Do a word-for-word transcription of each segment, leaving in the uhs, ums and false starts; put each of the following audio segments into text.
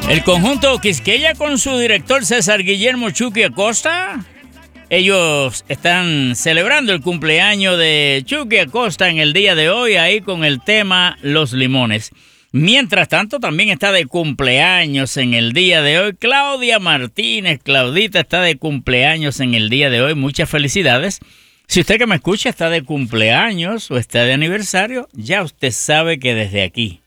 El conjunto Quisqueya con su director César Guillermo Chucky Acosta. Ellos están celebrando el cumpleaños de Chucky Acosta en el día de hoy, ahí con el tema Los Limones. Mientras tanto, también está de cumpleaños en el día de hoy Claudia Martínez. Claudita está de cumpleaños en el día de hoy. Muchas felicidades. Si usted que me escucha está de cumpleaños o está de aniversario, ya usted sabe que desde aquí,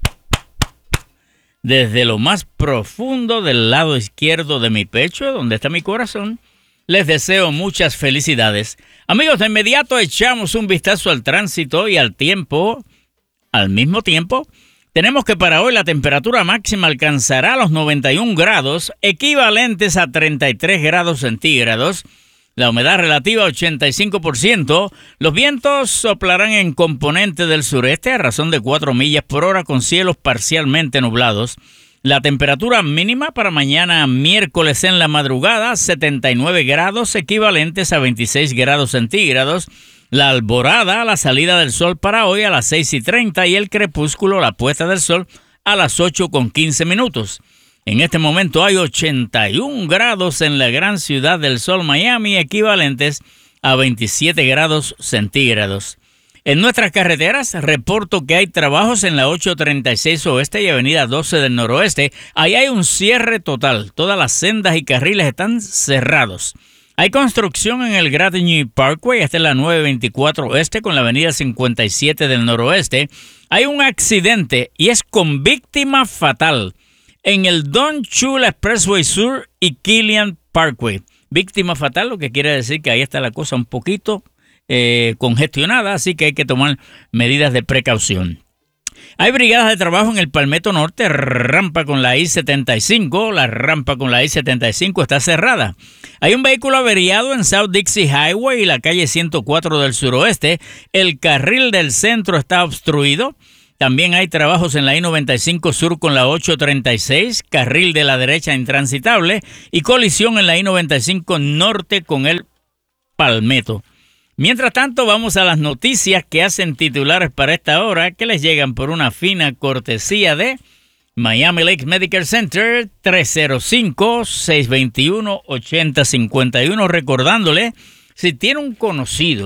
desde lo más profundo del lado izquierdo de mi pecho, donde está mi corazón, les deseo muchas felicidades. Amigos, de inmediato echamos un vistazo al tránsito y al tiempo. Al mismo tiempo, tenemos que para hoy la temperatura máxima alcanzará los noventa y un grados, equivalentes a treinta y tres grados centígrados. La humedad relativa ochenta y cinco por ciento. Los vientos soplarán en componente del sureste a razón de cuatro millas por hora con cielos parcialmente nublados. La temperatura mínima para mañana miércoles en la madrugada, setenta y nueve grados, equivalentes a veintiséis grados centígrados. La alborada, la salida del sol para hoy a las seis y treinta y el crepúsculo, la puesta del sol, a las ocho con quince minutos. En este momento hay ochenta y un grados en la gran ciudad del sol, Miami, equivalentes a veintisiete grados centígrados. En nuestras carreteras, reporto que hay trabajos en la ocho treinta y seis Oeste y Avenida doce del Noroeste. Ahí hay un cierre total. Todas las sendas y carriles están cerrados. Hay construcción en el Gratigny Parkway, esta es la nueve veinticuatro Oeste con la Avenida cincuenta y siete del Noroeste. Hay un accidente y es con víctima fatal en el Don Chula Expressway Sur y Killian Parkway. Víctima fatal, lo que quiere decir que ahí está la cosa un poquito eh, congestionada, así que hay que tomar medidas de precaución. Hay brigadas de trabajo en el Palmetto Norte, rampa con la I setenta y cinco. La rampa con la I setenta y cinco está cerrada. Hay un vehículo averiado en South Dixie Highway y la calle ciento cuatro del suroeste. El carril del centro está obstruido. También hay trabajos en la I noventa y cinco Sur con la ocho treinta y seis, carril de la derecha intransitable y colisión en la I noventa y cinco Norte con el Palmetto. Mientras tanto, vamos a las noticias que hacen titulares para esta hora, que les llegan por una fina cortesía de Miami Lakes Medical Center, tres cero cinco, seis dos uno, ocho cero cinco uno. Recordándole, si tiene un conocido